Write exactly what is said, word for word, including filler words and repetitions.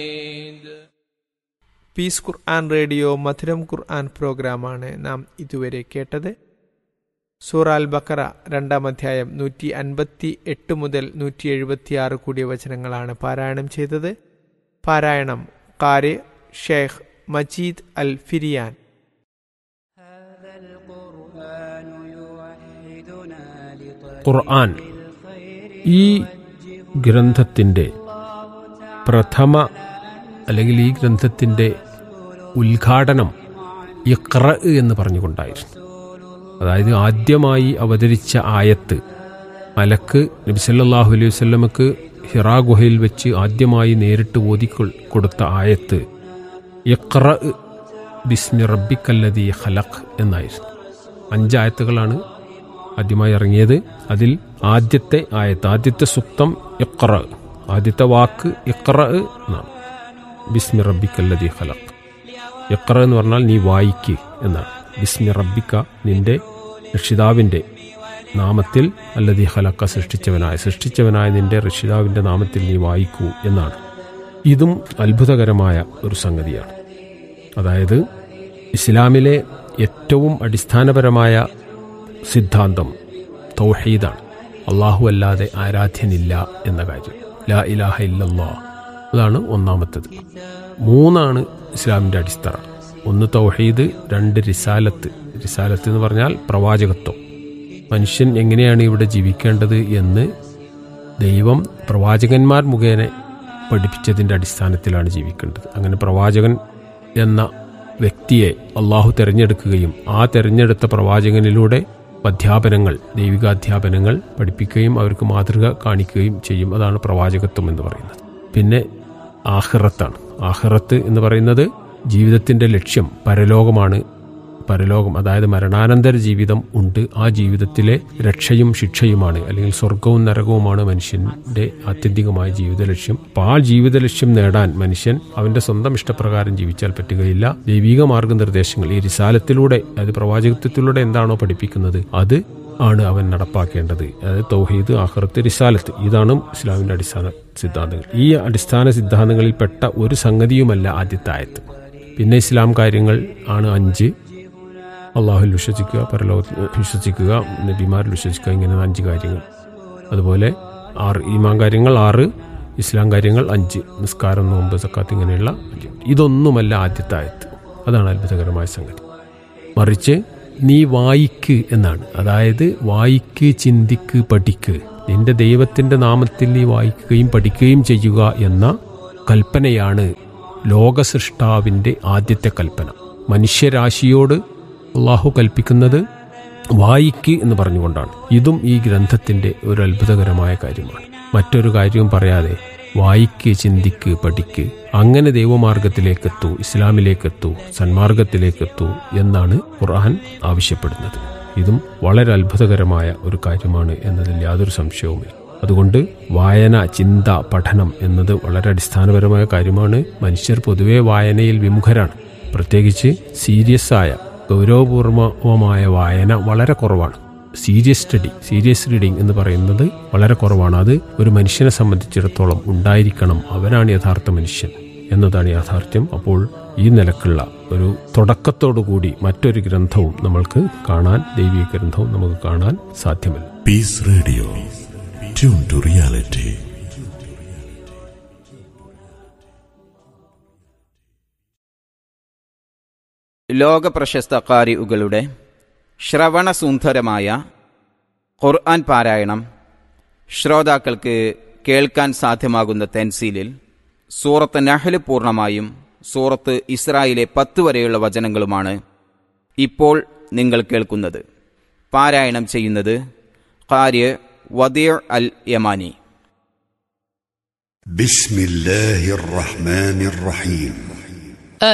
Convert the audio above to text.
Piece ഖുർആൻ radio മധുരം ഖുർആൻ പ്രോഗ്രാമാണ് നാം ഇതുവരെ കേട്ടത്. സൂറ അൽ ബഖറ രണ്ടാം അധ്യായം നൂറ്റി അൻപത്തി എട്ട് മുതൽ നൂറ്റി എഴുപത്തി ആറ് കൂടിയ വചനങ്ങളാണ് പാരായണം ചെയ്തത്. പാരായണം ഖാരി ഷെയ്ഖ് മജീദ് അൽ ഫിരിയാൻ. ഖുർആൻ ഈ ഗ്രന്ഥത്തിൻ്റെ പ്രഥമ അല്ലെങ്കിൽ ഈ ഗ്രന്ഥത്തിൻ്റെ ഉദ്ഘാടനം ഇഖ്റ എന്ന് പറഞ്ഞുകൊണ്ടായിരുന്നു. അതായത് ആദ്യമായി അവതരിച്ച ആയത്ത് മലക്ക് നബി സല്ലല്ലാഹു അലൈഹി വസല്ലമക്ക് ഹിറാ ഗുഹയിൽ വെച്ച് ആദ്യമായി നേരിട്ട് ഓതി കൊടുത്ത ആയത്ത് ഇഖ്റ ബിസ്മി റബ്ബിക്കല്ലദീ ഖലഖ് എന്നായിരുന്നു. അഞ്ചായത്തുകളാണ് ആദ്യമായി ഇറങ്ങിയത്. അതിൽ ആദ്യത്തെ ആയത്ത്, ആദ്യത്തെ സുക്തം ഇഖ്റ, ആദ്യത്തെ വാക്ക് ഇഖ്റ എന്നാണ്. ബിസ്മി റബ്ബിക്കല്ലദീ ഖലഖ്. ഇഖ്റ എന്ന് പറഞ്ഞാൽ നീ വായിക്ക് എന്നാണ്. ബിസ്മി റബ്ബിക്ക, നിന്റെ രക്ഷിതാവിൻ്റെ നാമത്തിൽ, അല്ലദീ ഖലഖ, സൃഷ്ടിച്ചവനായ സൃഷ്ടിച്ചവനായ നിന്റെ രക്ഷിതാവിൻ്റെ നാമത്തിൽ നീ വായിക്കൂ എന്നാണ്. ഇതും അത്ഭുതകരമായ ഒരു സംഗതിയാണ്. അതായത് ഇസ്ലാമിലെ ഏറ്റവും അടിസ്ഥാനപരമായ സിദ്ധാന്തം തൗഹീദാണ്. അല്ലാഹു അല്ലാതെ ആരാധ്യനില്ല എന്ന കാര്യം, ലാ ഇലാഹ ഇല്ലല്ലാഹ്, അതാണ് ഒന്നാമത്തേത്. മൂന്നാണ് ഇസ്ലാമിൻ്റെ അടിസ്ഥാനം. ഒന്ന് തൗഹീദ്, രണ്ട് റിസാലത്ത്. റിസാലത്ത് എന്ന് പറഞ്ഞാൽ പ്രവാചകത്വം. മനുഷ്യൻ എങ്ങനെയാണ് ഇവിടെ ജീവിക്കേണ്ടത് എന്ന് ദൈവം പ്രവാചകന്മാർ മുഖേന പഠിപ്പിച്ചതിൻ്റെ അടിസ്ഥാനത്തിലാണ് ജീവിക്കേണ്ടത്. അങ്ങനെ പ്രവാചകൻ എന്ന വ്യക്തിയെ അള്ളാഹു തിരഞ്ഞെടുക്കുകയും ആ തിരഞ്ഞെടുത്ത പ്രവാചകനിലൂടെ അധ്യാപനങ്ങൾ, ദൈവികാധ്യാപനങ്ങൾ പഠിപ്പിക്കുകയും അവർക്ക് മാതൃക കാണിക്കുകയും ചെയ്യും. അതാണ് പ്രവാചകത്വം എന്ന് പറയുന്നത്. പിന്നെ ആഖിറത്താണ്. ആഖിറത്ത് എന്ന് പറയുന്നത് ജീവിതത്തിൻ്റെ ലക്ഷ്യം പരലോകമാണ്. പരലോകം അതായത് മരണാനന്തര ജീവിതം ഉണ്ട്. ആ ജീവിതത്തിലെ രക്ഷയും ശിക്ഷയുമാണ്, അല്ലെങ്കിൽ സ്വർഗവും നരകവുമാണ് മനുഷ്യന്റെ ആത്യന്തികമായ ജീവിത ലക്ഷ്യം. അപ്പോൾ ആ ജീവിത ലക്ഷ്യം നേടാൻ മനുഷ്യൻ അവന്റെ സ്വന്തം ഇഷ്ടപ്രകാരം ജീവിച്ചാൽ പറ്റുകയില്ല. ദൈവിക മാർഗനിർദ്ദേശങ്ങൾ ഈ റിസാലത്തിലൂടെ, അതായത് പ്രവാചകത്വത്തിലൂടെ എന്താണോ പഠിപ്പിക്കുന്നത് അത് ആണ് അവൻ നടപ്പാക്കേണ്ടത്. അതായത് തൗഹീദ്, ആഖിറത്ത്, റിസാലത്ത്, ഇതാണ് ഇസ്ലാമിന്റെ അടിസ്ഥാന സിദ്ധാന്തങ്ങൾ. ഈ അടിസ്ഥാന സിദ്ധാന്തങ്ങളിൽ പെട്ട ഒരു സംഗതിയുമല്ല ആദ്യത്തെ ആയത്ത്. പിന്നെ ഇസ്ലാം കാര്യങ്ങൾ ആണ് അഞ്ച്. അള്ളാഹുൽ വിശ്വസിക്കുക, പരലോകത്തിൽ വിശ്വസിക്കുക, നബിമാരിൽ വിശ്വസിക്കുക, ഇങ്ങനെ അഞ്ച് കാര്യങ്ങൾ. അതുപോലെ ആറ് ഈമാൻ കാര്യങ്ങൾ, ആറ് ഇസ്ലാം കാര്യങ്ങൾ, അഞ്ച് നിസ്കാരം, നോമ്പ്, സക്കാത്ത്, ഇങ്ങനെയുള്ള അഞ്ച്. ഇതൊന്നുമല്ല ആദ്യത്തെ ആയത്ത്. അതാണ് അത്ഭുതകരമായ സംഗതി. മറിച്ച് നീ വായിക്ക് എന്നാണ്. അതായത് വായിക്ക്, ചിന്തിക്ക്, പഠിക്ക്. നിന്റെ ദൈവത്തിന്റെ നാമത്തിൽ നീ വായിക്കുകയും പഠിക്കുകയും ചെയ്യുക എന്ന കൽപ്പനയാണ് ലോകസൃഷ്ടാവിന്റെ ആദ്യത്തെ കൽപ്പന. മനുഷ്യരാശിയോട് അള്ളാഹു കൽപ്പിക്കുന്നത് വായിക്ക് എന്ന് പറഞ്ഞുകൊണ്ടാണ്. ഇതും ഈ ഗ്രന്ഥത്തിന്റെ ഒരു അത്ഭുതകരമായ കാര്യമാണ്. മറ്റൊരു കാര്യവും പറയാതെ വായിക്ക്, ചിന്തിക്ക്, പഠിക്ക്, അങ്ങനെ ദൈവമാർഗത്തിലേക്കെത്തൂ, ഇസ്ലാമിലേക്കെത്തൂ, സന്മാർഗത്തിലേക്കെത്തൂ എന്നാണ് ഖുർആൻ ആവശ്യപ്പെടുന്നത്. ഇതും വളരെ അത്ഭുതകരമായ ഒരു കാര്യമാണ് എന്നതിൽ യാതൊരു സംശയവുമില്ല. അതുകൊണ്ട് വായന, ചിന്ത, പഠനം എന്നത് വളരെ അടിസ്ഥാനപരമായ കാര്യമാണ്. മനുഷ്യർ പൊതുവെ വായനയിൽ വിമുഖരാണ്. പ്രത്യേകിച്ച് സീരിയസ് ആയ, ഗൗരവപൂർവമായ വായന വളരെ കുറവാണ്. സീരിയസ് സ്റ്റഡി, സീരിയസ് റീഡിംഗ് എന്ന് പറയുന്നത് വളരെ കുറവാണ്. അത് ഒരു മനുഷ്യനെ സംബന്ധിച്ചിടത്തോളം ഉണ്ടായിരിക്കണം. അവനാണ് യഥാർത്ഥ മനുഷ്യൻ എന്നതാണ് യാഥാർത്ഥ്യം. അപ്പോൾ ഈ നിലക്കുള്ള ഒരു തുടക്കത്തോടുകൂടി മറ്റൊരു ഗ്രന്ഥവും നമ്മൾക്ക് കാണാൻ, ദൈവിക ഗ്രന്ഥവും നമുക്ക് കാണാൻ സാധ്യമല്ല. Piece radio, tune to reality. ലോക പ്രശസ്ത ഖാരിഉകളുടെ ശ്രവണസുന്ദരമായ ഖുർആൻ പാരായണം ശ്രോതാക്കൾക്ക് കേൾക്കാൻ സാധ്യമാകുന്ന തൻസീലിൽ സൂറത്ത് നഹ്ൽ പൂർണ്ണമായും സൂറത്ത് ഇസ്രായിലെ പത്ത് വരെയുള്ള വചനങ്ങളുമാണ് ഇപ്പോൾ നിങ്ങൾ കേൾക്കുന്നത്. പാരായണം ചെയ്യുന്നത് ഖാരി വദീഅ് അൽ യമാനി. ബിസ്മില്ലാഹിർ റഹ്മാനിർ റഹീം.